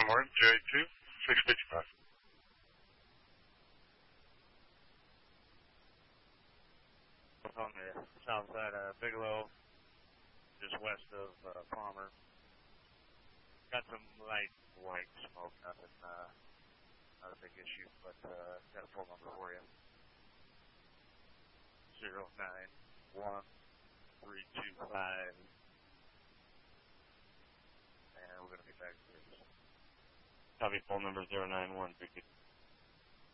Martin, J2, 655. On the south side of Bigelow, just west of Palmer. Got some light white smoke, nothing, not a big issue, but got a phone number for you. 091-325, and we're going to be back to this. Copy phone number 091-325.